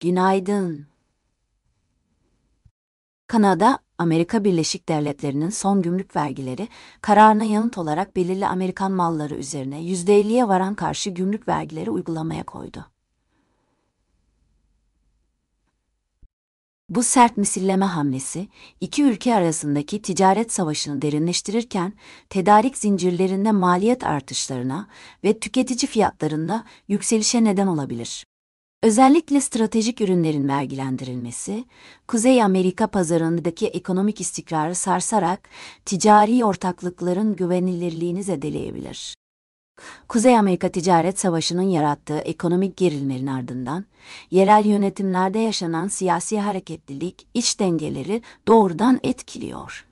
Günaydın. Kanada, Amerika Birleşik Devletleri'nin son gümrük vergileri kararına yanıt olarak belirli Amerikan malları üzerine %50'ye varan karşı gümrük vergileri uygulamaya koydu. Bu sert misilleme hamlesi, iki ülke arasındaki ticaret savaşını derinleştirirken, tedarik zincirlerinde maliyet artışlarına ve tüketici fiyatlarında yükselişe neden olabilir. Özellikle stratejik ürünlerin vergilendirilmesi, Kuzey Amerika pazarındaki ekonomik istikrarı sarsarak ticari ortaklıkların güvenilirliğini zedeleyebilir. Kuzey Amerika Ticaret Savaşı'nın yarattığı ekonomik gerilimlerin ardından, yerel yönetimlerde yaşanan siyasi hareketlilik iç dengeleri doğrudan etkiliyor.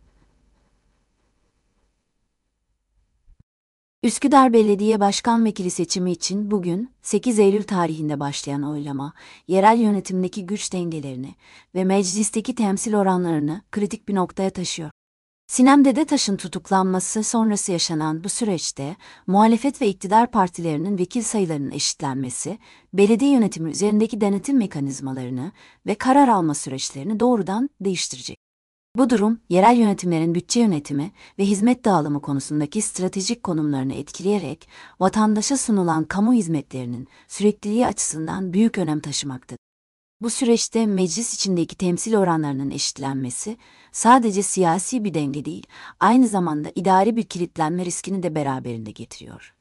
Üsküdar Belediye Başkan Vekili seçimi için bugün 8 Eylül tarihinde başlayan oylama, yerel yönetimdeki güç dengelerini ve meclisteki temsil oranlarını kritik bir noktaya taşıyor. Sinem Dedetaş'ın tutuklanması sonrası yaşanan bu süreçte, muhalefet ve iktidar partilerinin vekil sayılarının eşitlenmesi, belediye yönetimi üzerindeki denetim mekanizmalarını ve karar alma süreçlerini doğrudan değiştirecek. Bu durum, yerel yönetimlerin bütçe yönetimi ve hizmet dağılımı konusundaki stratejik konumlarını etkileyerek, vatandaşa sunulan kamu hizmetlerinin sürekliliği açısından büyük önem taşımaktadır. Bu süreçte meclis içindeki temsil oranlarının eşitlenmesi, sadece siyasi bir denge değil, aynı zamanda idari bir kilitlenme riskini de beraberinde getiriyor.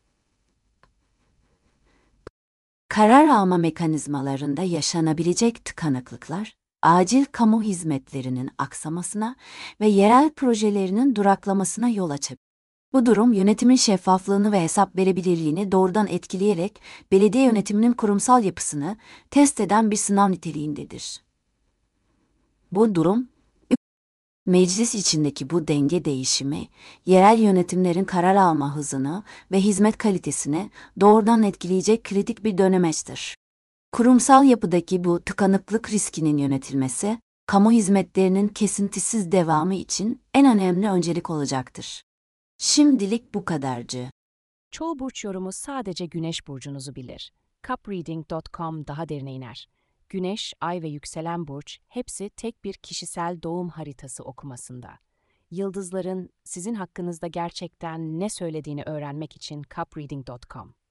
Karar alma mekanizmalarında yaşanabilecek tıkanıklıklar, acil kamu hizmetlerinin aksamasına ve yerel projelerinin duraklamasına yol açabilir. Bu durum yönetimin şeffaflığını ve hesap verebilirliğini doğrudan etkileyerek belediye yönetiminin kurumsal yapısını test eden bir sınav niteliğindedir. Bu durum, meclis içindeki bu denge değişimi, yerel yönetimlerin karar alma hızını ve hizmet kalitesini doğrudan etkileyecek kritik bir dönemeçtir. Kurumsal yapıdaki bu tıkanıklık riskinin yönetilmesi, kamu hizmetlerinin kesintisiz devamı için en önemli öncelik olacaktır. Şimdilik bu kadarcı. Çoğu burç yorumu sadece Güneş burcunuzu bilir. Cupreading.com daha derine iner. Güneş, Ay ve yükselen burç hepsi tek bir kişisel doğum haritası okumasında. Yıldızların sizin hakkınızda gerçekten ne söylediğini öğrenmek için Cupreading.com.